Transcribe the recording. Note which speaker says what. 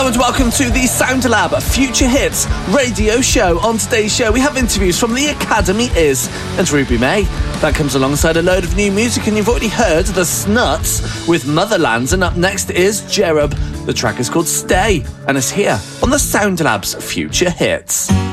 Speaker 1: Hello and welcome to the SoundLab Future Hits radio show. On today's show, we have interviews from The Academy Is and Ruby May. That comes alongside a load of new music, and you've already heard The Snuts with Motherlands, and up next is Jerub. The track is called Stay, and it's here on the SoundLab's Future Hits.